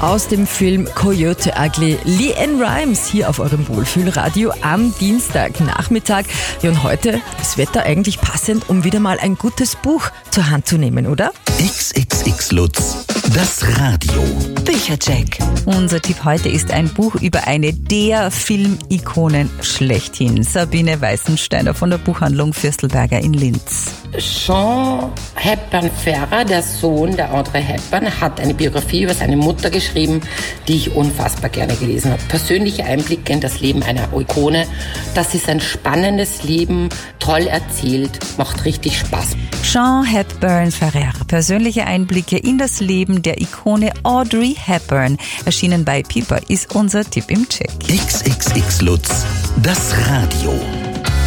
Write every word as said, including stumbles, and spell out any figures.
aus dem Film Coyote Ugly. LeAnn Rimes hier auf eurem Wohlfühlradio am Dienstagnachmittag. Ja, und heute das Wetter eigentlich passend, um wieder mal ein gutes Buch zur Hand zu nehmen, oder? X X X Lutz, das Radio. Büchercheck. Unser Tipp heute ist ein Buch über eine der Filmikonen schlechthin. Sabine Weißensteiner von der Buchhandlung Fürstelberger in Linz. Jean Hepburn-Ferrer, der Sohn der Audrey Hepburn, hat eine Biografie über seine Mutter geschrieben, die ich unfassbar gerne gelesen habe. Persönliche Einblicke in das Leben einer Ikone. Das ist ein spannendes Leben, toll erzählt, macht richtig Spaß. Jean Hepburn-Ferrer. Persönliche Einblicke in das Leben der Ikone Audrey Hepburn. Erschienen bei Piper ist unser Tipp im Check. X X X Lutz, das Radio.